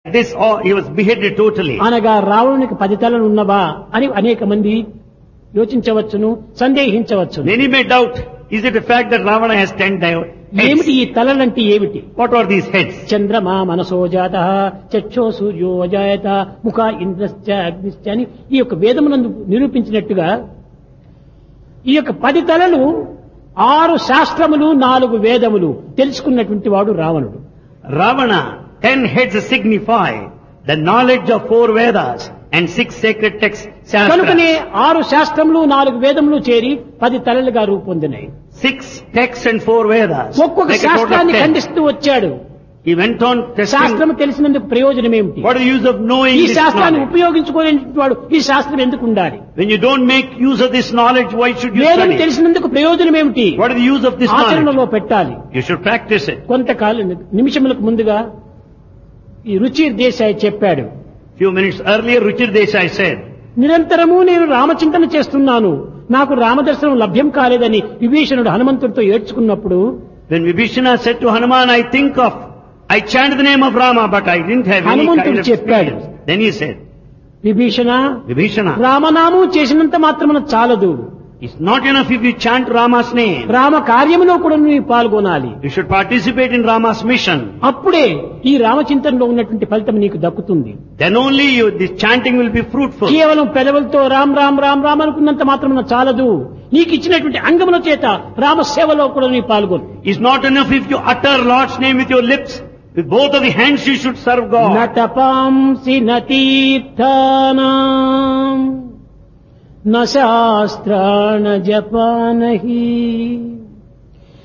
This, he was beheaded totally. అనగా రావణునికి 10 తలలు ఉన్నవా అని అనేక మంది యోచించవచ్చును, సందేహించవచ్చును. Many may doubt, is it a fact that Ravana has 10 ఏమిటి heads? ఈ తలలంటే ఏమిటి? What are these heads? చంద్రమా మనసో జాతః చక్షో సూర్యో అజాయత ముఖ ఇంద్రశ్చ అగ్నిశ్చ అని ఈ యొక్క వేదమునందు నిరూపించినట్టుగా ఈ యొక్క 10 తలలు 6 శాస్త్రములు 4 వేదములు తెలుసుకున్నటువంటి వాడు రావణుడు. Ravana, 10 heads signify the knowledge of 4 Vedas and 6 sacred texts. కనుకనే Shastras. 6 శాస్త్రములు 4 వేదములు చేరి 10 తలలుగా రూపొందినాయి. 6 texts and 4 Vedas. ఒక్కొక్క Make a total of శాస్త్రాన్ని 10. ఖండిస్తూ వచ్చాడు. He went on testing. శాస్త్రము తెలిసినందుకు ప్రయోజనం ఏమిటి? What is the use of knowing ఈ this శాస్త్రాన్ని knowledge? ఉపయోగించుకోలేని వాడు ఈ శాస్త్రం ఎందుకు ఉండాలి? When you don't make use of this knowledge, why should you వేదం study? తెలిసినందుకు ప్రయోజనం ఏమిటి? What is the use of this knowledge? ఆచరణలో పెట్టాలి. You should practice it. కొంతకాలం నిమిషములకు ముందుగా ఈ రుచి దేశాయ్ చెప్పాడు, Few minutes earlier, Ruchir Desai said, నిరంతరము నేను రామచింతన చేస్తున్నాను, నాకు రామదర్శనం లభ్యం కాలేదని విభీషణుడు హనుమంతుడితో ఏడ్చుకున్నప్పుడు when Vibhishana said to Hanuman, I chanted the name of Rama, but I didn't have any హనుమంతుడు kind of చెప్పాడు, experience. Then he said, Vibhishana Vibhishana, రామనామం చేసినంత మాత్రమున చాలదు, it's not enough if you chant Rama's name. Rama కార్యములో కూడా నువ్వు పాల్గొనాలి. You should participate in Rama's mission. అప్పుడే ఈ రామచింతనలో ఉన్నటువంటి ఫలితం నీకు దక్కుతుంది. Then only this chanting will be fruitful. కేవలం పెదవులతో రామ్ రామ్ రామ్ రామ్ అనుకున్నంత మాత్రమున చాలదు, నీకు ఇచ్చినటువంటి అంగముల చేత రామ సేవలో కూడా నీ పాల్గొను. It's not enough if you utter Lord's name with your lips. With both of the hands you should serve God. నటపాంసి నతీర్థానాం న శాస్త్రాణ జపానహి